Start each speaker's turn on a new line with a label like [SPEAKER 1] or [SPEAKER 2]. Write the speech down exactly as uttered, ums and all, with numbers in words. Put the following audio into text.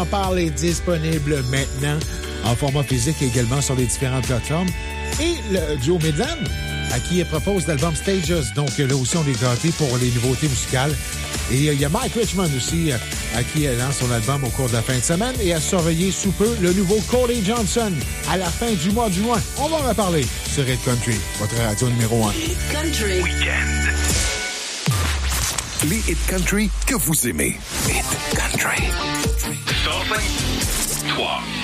[SPEAKER 1] On parle est disponible maintenant en format physique également sur les différentes plateformes. Et le duo Midland, à qui elle propose l'album Stages. Donc là aussi, on est gâtés pour les nouveautés musicales. Et il y a Mike Richmond aussi, à qui elle lance son album au cours de la fin de semaine. Et à surveiller sous peu le nouveau Cody Johnson à la fin du mois de juin. On va en reparler sur Hit Country, votre radio numéro un.
[SPEAKER 2] Hit Country Weekend.
[SPEAKER 3] Les Hit Country que vous aimez. Hit Country.
[SPEAKER 4] Stop. Trois.